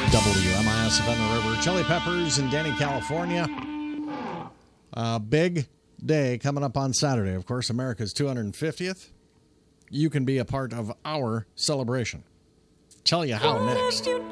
WMIS of the River. Chili Peppers in Denny, California. Big day coming up on Saturday. Of course, America's 250th. You can be a part of our celebration. Tell you how next.